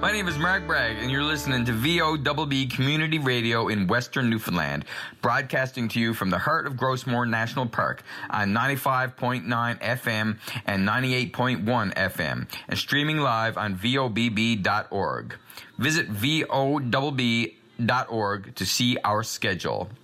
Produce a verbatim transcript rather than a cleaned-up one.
My name is Mark Bragg, and you're listening to V O B B Community Radio in Western Newfoundland, broadcasting to you from the heart of Grossmore National Park on ninety-five point nine F M and ninety-eight point one F M, and streaming live on V O B B dot org. Visit V O B B dot org to see our schedule.